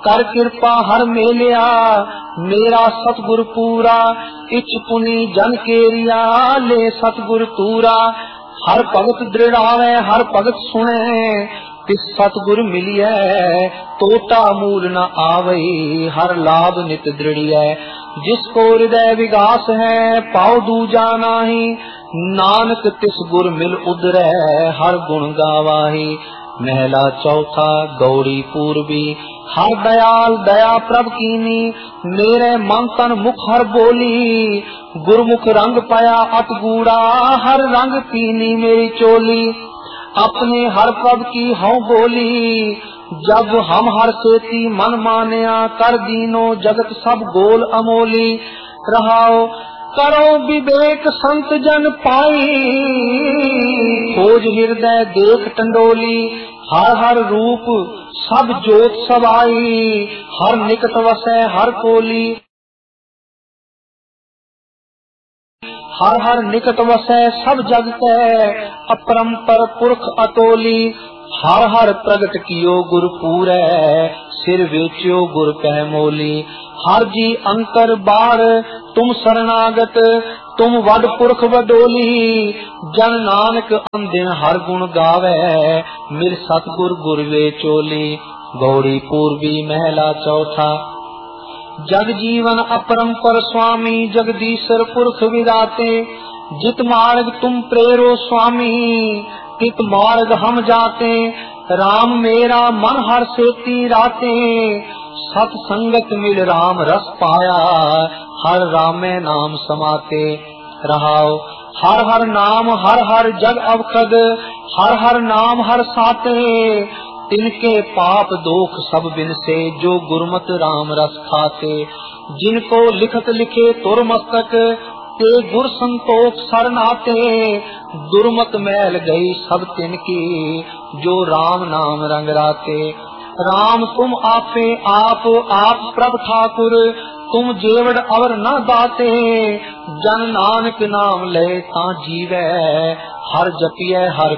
कर कृपा हर मेलिया मेरा सतगुर पूरा, इच पुनि जन केरिया ले सतगुर तूरा। हर भगत दृढ़ावे हर भगत सुने, तिस सतगुर मिलिए तोटा मूल न आवे, हर लाभ नित दृढ़िय। जिसको हृदय विगास है पाओ दूजा नाही, नानक तिस गुर मिल उदरै हर गुण गावाही। महला चौथा गौड़ी पूर्वी हर दयाल दया प्रभ कीनी, मेरे मन तन मुख हर बोली, गुरमुख रंग पाया अत गूढ़ा, हर रंग पीनी मेरी चोली। अपने हर प्रभ की हूँ बोली, जब हम हर सेती मन मानिया, कर दीनो जगत सब गोल अमोली। रहाओ करो विवेक संत जन पाई, खोज हृदय देख टंडोली। हर हर रूप सब जोत सवाई, हर निकट वसै हर कोली। हर हर निकट वसै सब जग के, अपरंपर पुरख अतोली। हर हर प्रगट कियो गुर पूरै, सिर वेचियो गुर कह मोली। हर जी अंतर बार तुम शरणागत, तुम वड पुरख वडोली। जन नानक अंदिन हर गुण गावे, मिल सतगुर गुर वे चोली। गौड़ी पूर्वी महला चौथा जग जीवन अपरंपर स्वामी, जगदीश्वर पुरख विदाते। जित मार्ग तुम प्रेरो स्वामी, तित मार्ग हम जाते। राम मेरा मन हर सेती राते, सत संगत मिल राम रस पाया, हर रामे नाम समाते। रहाओ हर हर नाम हर हर जग अवखद, हर हर नाम हर साते। तिनके पाप दोख सब बिनसे, जो गुरमत राम रस खाते। जिनको लिखत लिखे तुर मस्तक, ते गुर संतोख सरनाते। दुर्मत मैल गई सब तिनकी, जो राम नाम रंग राते। राम तुम आपे आप प्रभ ठाकुर, तुम जेवड़ अवर न दाते। जन नानक नाम ले ता जीवै, हर जपिए हर